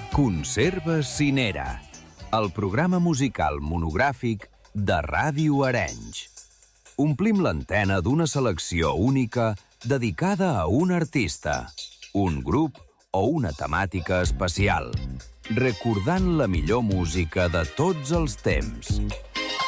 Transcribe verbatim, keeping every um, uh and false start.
Conserves Cinera, el programa musical monogràfic de Ràdio Arenys. Omplim l'antena d'una selecció única dedicada a un artista, un grup o una temàtica especial, recordant la millor música de tots els temps.